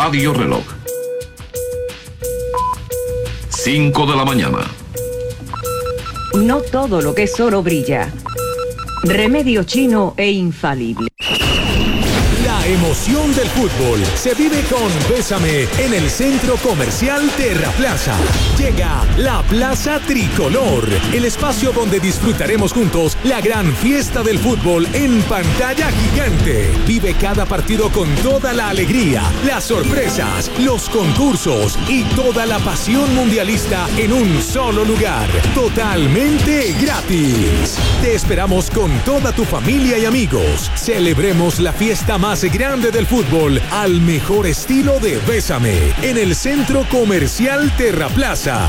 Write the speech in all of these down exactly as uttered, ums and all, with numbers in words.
Radio Reloj. cinco de la mañana. No todo lo que es oro brilla. Remedio chino e infalible. La emoción del fútbol se vive con Bésame en el Centro Comercial Terraplaza. Llega la Plaza Tricolor, el espacio donde disfrutaremos juntos la gran fiesta del fútbol en pantalla gigante. Vive cada partido con toda la alegría, las sorpresas, los concursos y toda la pasión mundialista en un solo lugar, totalmente gratis. Te esperamos con toda tu familia y amigos. Celebremos la fiesta más grande del fútbol al mejor estilo de Bésame en el Centro Comercial Terraplaza.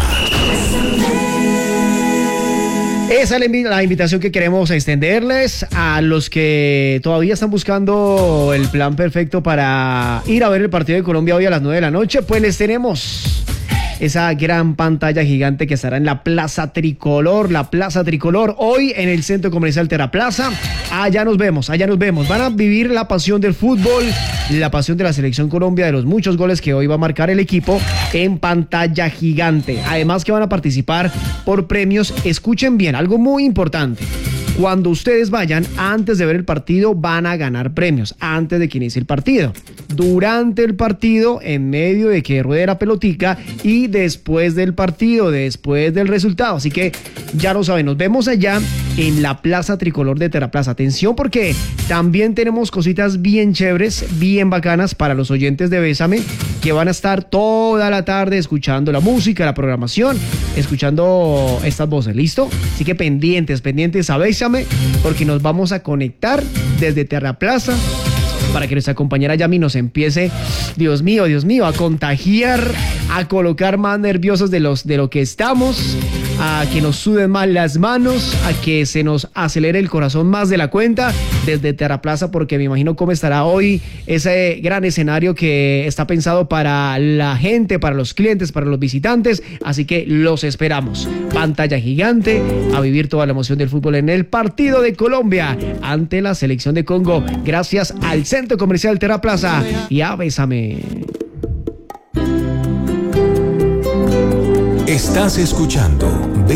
Esa es la invitación que queremos extenderles a los que todavía están buscando el plan perfecto para ir a ver el partido de Colombia hoy a las nueve de la noche. Pues les tenemos esa gran pantalla gigante que estará en la Plaza Tricolor, la Plaza Tricolor, hoy en el Centro Comercial Terraplaza. Allá nos vemos, allá nos vemos. Van a vivir la pasión del fútbol, la pasión de la Selección Colombia, de los muchos goles que hoy va a marcar el equipo en pantalla gigante. Además que van a participar por premios. Escuchen bien, algo muy importante. Cuando ustedes vayan, antes de ver el partido, van a ganar premios, antes de que inicie el partido, durante el partido, en medio de que ruede la pelotica y después del partido, después del resultado. Así que ya lo saben, nos vemos allá en la Plaza Tricolor de Terraplaza. Atención, porque también tenemos cositas bien chéveres, bien bacanas para los oyentes de Bésame, que van a estar toda la tarde escuchando la música, la programación, escuchando estas voces, ¿listo? Así que pendientes, pendientes a Bésame, porque nos vamos a conectar desde Terraplaza para que nuestra compañera Yami nos empiece, Dios mío, Dios mío, a contagiar, a colocar más nerviosos de, los, de lo que estamos, a que nos suden más las manos, a que se nos acelere el corazón más de la cuenta desde Terraplaza, porque me imagino cómo estará hoy ese gran escenario que está pensado para la gente, para los clientes, para los visitantes. Así que los esperamos. Pantalla gigante, a vivir toda la emoción del fútbol en el partido de Colombia ante la selección de Congo, gracias al Centro Comercial Terraplaza y a Bésame. Estás escuchando